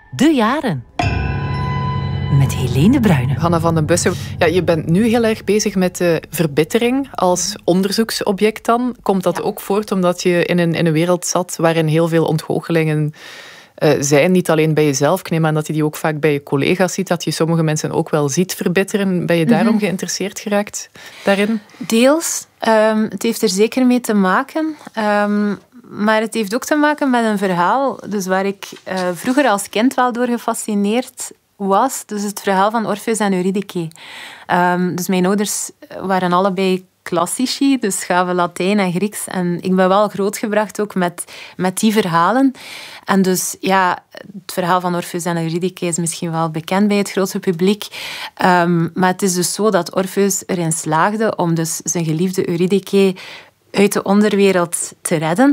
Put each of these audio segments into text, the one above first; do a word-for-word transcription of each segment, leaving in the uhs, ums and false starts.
De Jaren. Met Helene de Bruyne. Hanna van den Bussen, ja, je bent nu heel erg bezig met de verbittering als onderzoeksobject dan. Komt dat ja. ook voort omdat je in een, in een wereld zat waarin heel veel ontgoochelingen uh, zijn? Niet alleen bij jezelf, ik neem aan dat je die ook vaak bij je collega's ziet, dat je sommige mensen ook wel ziet verbitteren. Ben je daarom mm-hmm. geïnteresseerd geraakt daarin? Deels. Um, het heeft er zeker mee te maken. Um, maar het heeft ook te maken met een verhaal dus waar ik uh, vroeger als kind wel door gefascineerd was. Dus het verhaal van Orpheus en Eurydice. Um, dus mijn ouders waren allebei klassici, dus gaven Latijn en Grieks. En ik ben wel grootgebracht ook met, met die verhalen. En dus ja, het verhaal van Orpheus en Eurydice is misschien wel bekend bij het grote publiek. Um, maar het is dus zo dat Orpheus erin slaagde om dus zijn geliefde Eurydice uit de onderwereld te redden.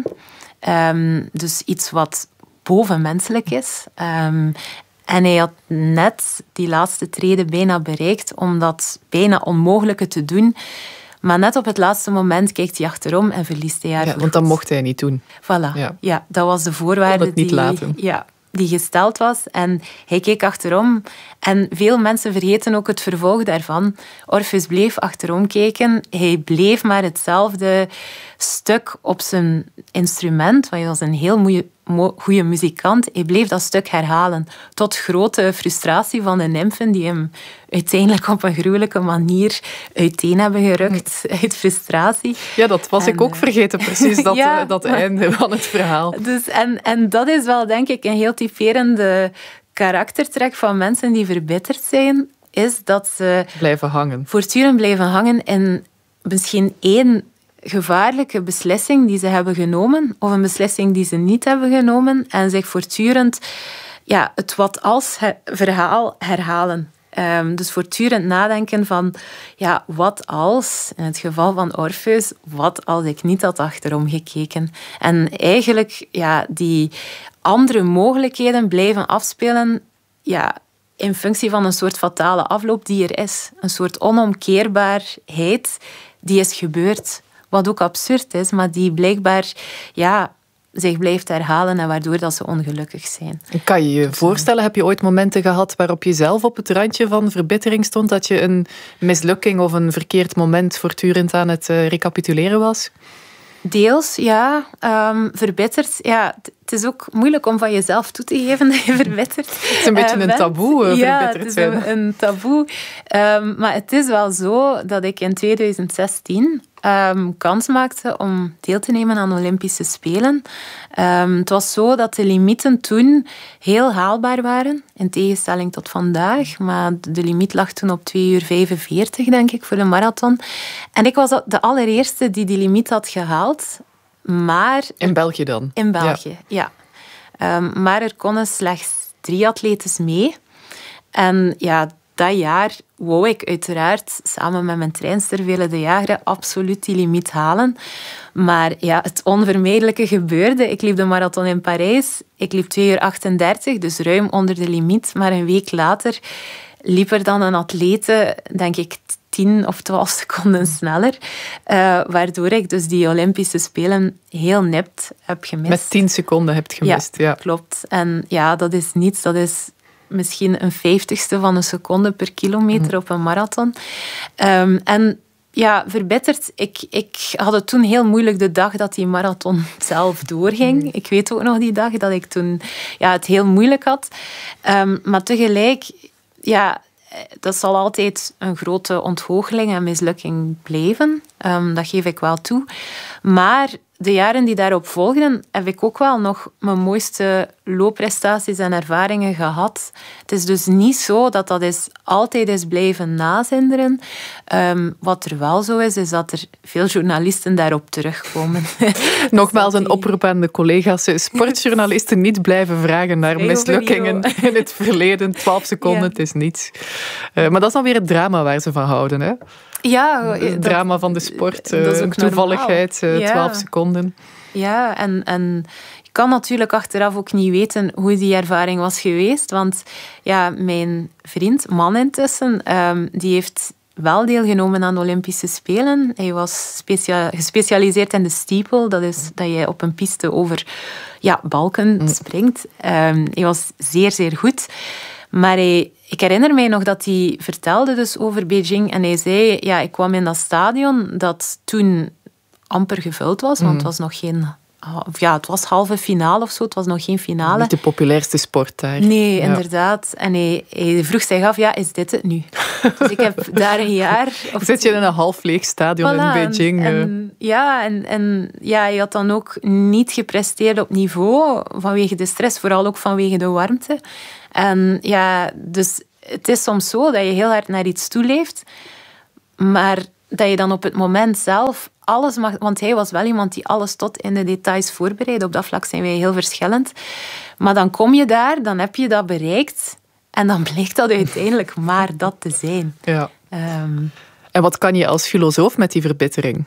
Um, dus iets wat bovenmenselijk is. Um, En hij had net die laatste trede bijna bereikt om dat bijna onmogelijke te doen. Maar net op het laatste moment kijkt hij achterom en verliest hij haar. Ja, want dat mocht hij niet doen. Voilà, ja, ja dat was de voorwaarde het niet die, laten. Ja, die gesteld was. En hij keek achterom. En veel mensen vergeten ook het vervolg daarvan. Orpheus bleef achterom kijken. Hij bleef maar hetzelfde stuk op zijn instrument, want hij was een heel moeie goede muzikant. Hij bleef dat stuk herhalen. Tot grote frustratie van de nymfen die hem uiteindelijk op een gruwelijke manier uiteen hebben gerukt uit frustratie. Ja, dat was en, ik ook vergeten, precies, dat, ja, dat einde van het verhaal. Dus, en, en dat is wel, denk ik, een heel typerende karaktertrek van mensen die verbitterd zijn, is dat ze blijven hangen. Voortdurend blijven hangen in misschien één gevaarlijke beslissing die ze hebben genomen, of een beslissing die ze niet hebben genomen, en zich voortdurend ja, het wat-als verhaal herhalen. Um, dus voortdurend nadenken van, ja, wat als, in het geval van Orpheus, wat als ik niet had achterom gekeken. En eigenlijk ja, die andere mogelijkheden blijven afspelen, ja, in functie van een soort fatale afloop die er is. Een soort onomkeerbaarheid die is gebeurd. Wat ook absurd is, maar die blijkbaar ja, zich blijft herhalen en waardoor dat ze ongelukkig zijn. Kan je je voorstellen, heb je ooit momenten gehad waarop je zelf op het randje van verbittering stond, dat je een mislukking of een verkeerd moment voortdurend aan het uh, recapituleren was? Deels, ja. Um, verbitterd. Ja, het is ook moeilijk om van jezelf toe te geven dat je verbitterd bent. Het is een beetje een taboe, uh, ja, verbitterd zijn. Ja, het is een, een taboe. Um, maar het is wel zo dat ik in twintig zestien um, kans maakte om deel te nemen aan Olympische Spelen. Um, het was zo dat de limieten toen heel haalbaar waren, in tegenstelling tot vandaag. Maar de limiet lag toen op twee uur vijfenveertig, denk ik, voor de marathon. En ik was de allereerste die die limiet had gehaald. Maar in België dan? In België, ja. ja. Um, maar er konden slechts drie atletes mee. En ja, dat jaar wou ik uiteraard samen met mijn trainster Vele de Jager absoluut die limiet halen. Maar ja, het onvermijdelijke gebeurde. Ik liep de marathon in Parijs. Ik liep twee uur achtendertig, dus ruim onder de limiet. Maar een week later liep er dan een atlete, denk ik, tien of twaalf seconden sneller. Uh, waardoor ik dus die Olympische Spelen heel nipt heb gemist. Met tien seconden hebt gemist, ja. Ja, klopt. En ja, dat is niets. Dat is misschien een vijftigste van een seconde per kilometer mm. op een marathon. Um, en ja, verbitterd. Ik, ik had het toen heel moeilijk de dag dat die marathon zelf doorging. Mm. Ik weet ook nog die dag dat ik toen ja, het heel moeilijk had. Um, maar tegelijk, ja, dat zal altijd een grote ontgoocheling en mislukking blijven. Um, dat geef ik wel toe. Maar de jaren die daarop volgden, heb ik ook wel nog mijn mooiste loopprestaties en ervaringen gehad. Het is dus niet zo dat dat is altijd is blijven nazinderen. Um, wat er wel zo is, is dat er veel journalisten daarop terugkomen. Nogmaals een oproep aan de collega's. Sportjournalisten niet blijven vragen naar mislukkingen in het verleden. twaalf seconden, ja. Het is niets. Uh, maar dat is dan weer het drama waar ze van houden, hè? Ja, het dat, drama van de sport, dat is ook toevalligheid, uh, ja. twaalf seconden. Ja, en, en je kan natuurlijk achteraf ook niet weten hoe die ervaring was geweest. Want ja, mijn vriend, man intussen, um, die heeft wel deelgenomen aan de Olympische Spelen. Hij was specia- gespecialiseerd in de steeple. Dat is dat je op een piste over ja, balken mm. springt. Um, hij was zeer, zeer goed. Maar hij, ik herinner mij nog dat hij vertelde dus over Beijing. En hij zei, ja, ik kwam in dat stadion dat toen amper gevuld was. Want het was nog geen... Ja, het was halve finale of zo. Het was nog geen finale. Niet de populairste sport daar. Nee, ja. inderdaad. En hij, hij vroeg zich af, ja, is dit het nu? Dus ik heb daar een jaar... Of Zit je in een half leeg stadion voilà, in Beijing? En, en, ja, en, en ja, hij had dan ook niet gepresteerd op niveau vanwege de stress, vooral ook vanwege de warmte. En ja, dus het is soms zo dat je heel hard naar iets toeleeft, maar dat je dan op het moment zelf alles mag... Want hij was wel iemand die alles tot in de details voorbereidde. Op dat vlak zijn wij heel verschillend. Maar dan kom je daar, dan heb je dat bereikt. En dan blijkt dat uiteindelijk maar dat te zijn. Ja. Um, en wat kan je als filosoof met die verbittering?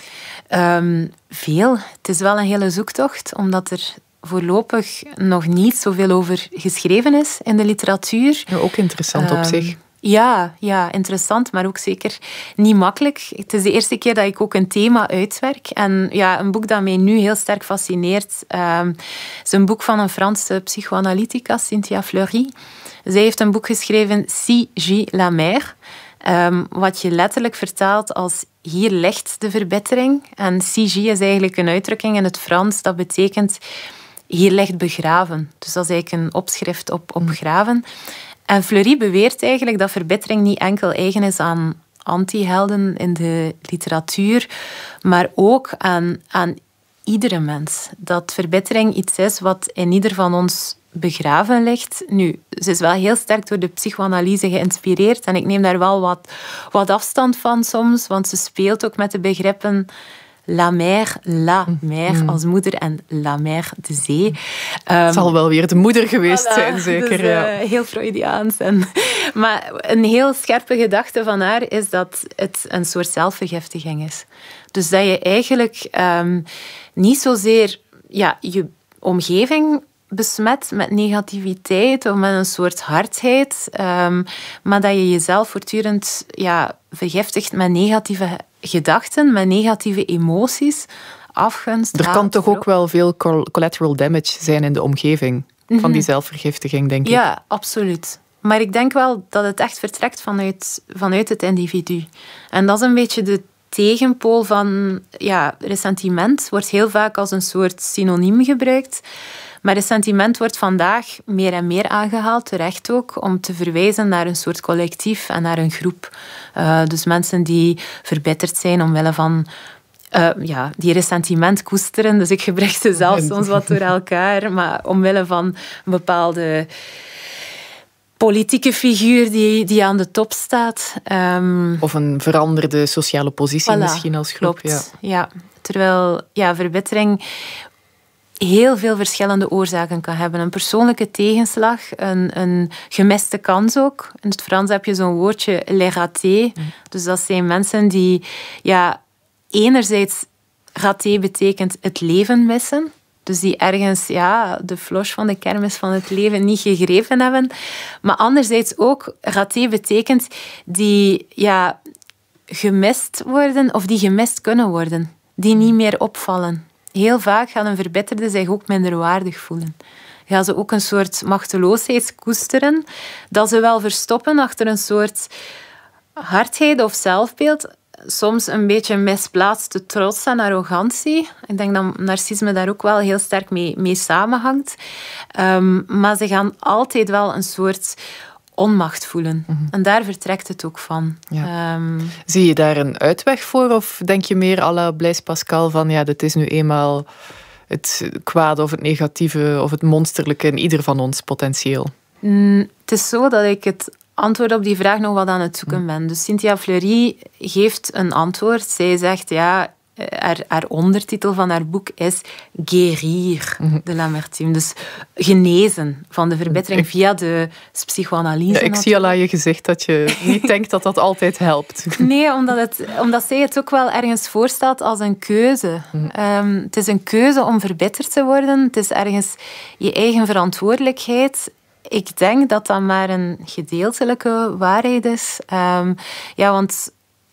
Um, veel. Het is wel een hele zoektocht, omdat er voorlopig nog niet zoveel over geschreven is in de literatuur. Ja, ook interessant um, op zich. Ja, ja, interessant, maar ook zeker niet makkelijk. Het is de eerste keer dat ik ook een thema uitwerk. En ja, een boek dat mij nu heel sterk fascineert, um, is een boek van een Franse psychoanalytica, Cynthia Fleury. Zij heeft een boek geschreven, Si Gis la mer, um, wat je letterlijk vertaalt als hier ligt de verbittering. En Si Gis is eigenlijk een uitdrukking in het Frans, dat betekent hier ligt begraven. Dus dat is eigenlijk een opschrift op, op graven. En Fleury beweert eigenlijk dat verbittering niet enkel eigen is aan anti-helden in de literatuur, maar ook aan, aan iedere mens. Dat verbittering iets is wat in ieder van ons begraven ligt. Nu, ze is wel heel sterk door de psychoanalyse geïnspireerd en ik neem daar wel wat, wat afstand van soms, want ze speelt ook met de begrippen la mer, la mer mm. als moeder en la mer, de zee. Um, het zal wel weer de moeder geweest voilà, zijn, zeker. Dus, uh, ja. Heel Freudiaans. En, maar een heel scherpe gedachte van haar is dat het een soort zelfvergiftiging is. Dus dat je eigenlijk um, niet zozeer ja, je omgeving besmet met negativiteit of met een soort hardheid, um, maar dat je jezelf voortdurend ja, vergiftigt met negatieve gedachten, met negatieve emoties, afgunst. Er haat, kan toch wrok. ook wel veel collateral damage zijn in de omgeving mm-hmm. van die zelfvergiftiging, denk ik. Ja, absoluut. Maar ik denk wel dat het echt vertrekt vanuit, vanuit het individu. En dat is een beetje de tegenpool van... Ja, ressentiment wordt heel vaak als een soort synoniem gebruikt. Maar ressentiment wordt vandaag meer en meer aangehaald, terecht ook, om te verwijzen naar een soort collectief en naar een groep. Uh, dus mensen die verbitterd zijn omwille van... Uh, ja, die ressentiment koesteren. Dus ik gebruik ze zelf soms wat door elkaar. Maar omwille van een bepaalde politieke figuur die, die aan de top staat. Um, of een veranderde sociale positie voilà, misschien als groep. Klopt, ja. ja. Terwijl ja, verbittering heel veel verschillende oorzaken kan hebben. Een persoonlijke tegenslag, een, een gemiste kans ook. In het Frans heb je zo'n woordje, les ratés. Mm. Dus dat zijn mensen die... ja, enerzijds, raté betekent het leven missen. Dus die ergens ja, de floche van de kermis van het leven niet gegrepen hebben. Maar anderzijds ook, raté betekent die ja, gemist worden of die gemist kunnen worden. Die niet meer opvallen. Heel vaak gaan een verbitterde zich ook minderwaardig voelen. Gaan ze ook een soort machteloosheid koesteren, dat ze wel verstoppen achter een soort hardheid of zelfbeeld. Soms een beetje misplaatste trots en arrogantie. Ik denk dat narcisme daar ook wel heel sterk mee, mee samenhangt. Um, maar ze gaan altijd wel een soort onmacht voelen. Mm-hmm. En daar vertrekt het ook van. Ja. Um, Zie je daar een uitweg voor? Of denk je meer à la Blaise Pascal van ja, dit is nu eenmaal het kwade of het negatieve of het monsterlijke in ieder van ons potentieel? Mm, het is zo dat ik het antwoord op die vraag nog wat aan het zoeken ben. Dus Cynthia Fleury geeft een antwoord. Zij zegt, ja, haar, haar ondertitel van haar boek is Guérir de l'amertume. Dus genezen van de verbittering via de psychoanalyse. Ja, ik zie al aan je gezicht dat je niet denkt dat dat altijd helpt. Nee, omdat, het, omdat zij het ook wel ergens voorstelt als een keuze. Um, het is een keuze om verbitterd te worden. Het is ergens je eigen verantwoordelijkheid. Ik denk dat dat maar een gedeeltelijke waarheid is. Um, ja, want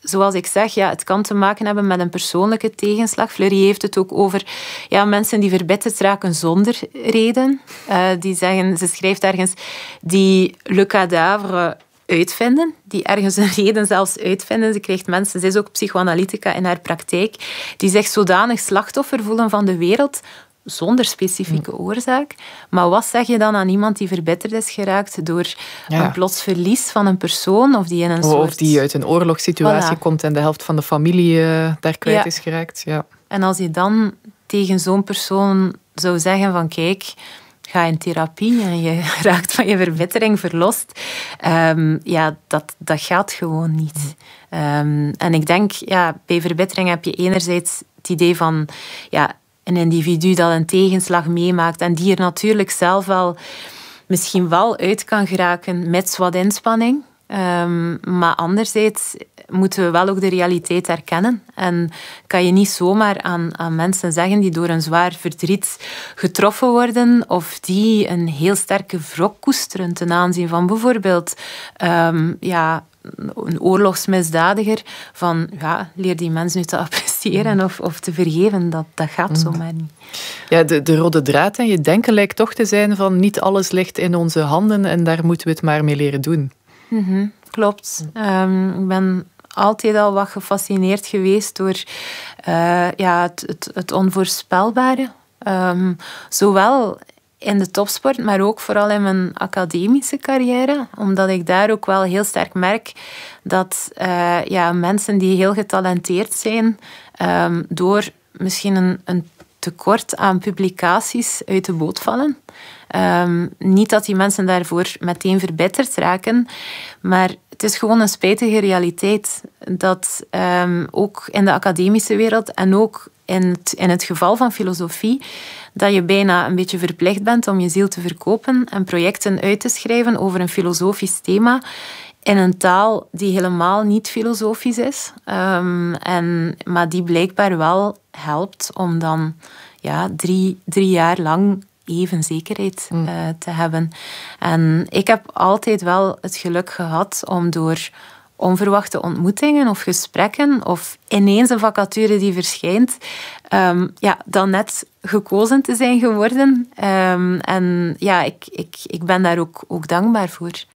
zoals ik zeg, ja, het kan te maken hebben met een persoonlijke tegenslag. Fleury heeft het ook over ja, mensen die verbitterd raken zonder reden. Uh, die zeggen, ze schrijft ergens, die le cadavre uitvinden, die ergens een reden zelfs uitvinden. Ze krijgt mensen, ze is ook psychoanalytica in haar praktijk, die zich zodanig slachtoffer voelen van de wereld, zonder specifieke oorzaak. Maar wat zeg je dan aan iemand die verbitterd is geraakt door ja. een plots verlies van een persoon? Of die in een of soort... die uit een oorlogssituatie voilà. komt en de helft van de familie uh, daar kwijt ja. is geraakt. Ja. En als je dan tegen zo'n persoon zou zeggen van kijk, ga in therapie en je raakt van je verbittering verlost. Um, ja, dat, dat gaat gewoon niet. Um, en ik denk, ja, bij verbittering heb je enerzijds het idee van ja, een individu dat een tegenslag meemaakt en die er natuurlijk zelf wel misschien wel uit kan geraken met wat inspanning. Um, maar anderzijds moeten we wel ook de realiteit herkennen. En kan je niet zomaar aan, aan mensen zeggen die door een zwaar verdriet getroffen worden of die een heel sterke wrok koesteren ten aanzien van bijvoorbeeld um, ja, een oorlogsmisdadiger, van ja, leer die mens nu te appreciëren of, of te vergeven. Dat, dat gaat zomaar niet. Ja, de, de rode draad in je denken lijkt toch te zijn van niet alles ligt in onze handen en daar moeten we het maar mee leren doen. Mm-hmm, klopt. Um, ik ben altijd al wat gefascineerd geweest door uh, ja, het, het, het onvoorspelbare. Um, zowel in de topsport, maar ook vooral in mijn academische carrière. Omdat ik daar ook wel heel sterk merk dat uh, ja, mensen die heel getalenteerd zijn, um, door misschien een, een tekort aan publicaties uit de boot vallen. Um, niet dat die mensen daarvoor meteen verbitterd raken, maar het is gewoon een spijtige realiteit dat um, ook in de academische wereld en ook in het, in het geval van filosofie, dat je bijna een beetje verplicht bent om je ziel te verkopen en projecten uit te schrijven over een filosofisch thema in een taal die helemaal niet filosofisch is, um, en, maar die blijkbaar wel helpt om dan ja, drie, drie jaar lang even zekerheid uh, te hebben. En ik heb altijd wel het geluk gehad om door onverwachte ontmoetingen of gesprekken of ineens een vacature die verschijnt, um, ja, dan net gekozen te zijn geworden. Um, en ja, ik, ik, ik ben daar ook, ook dankbaar voor.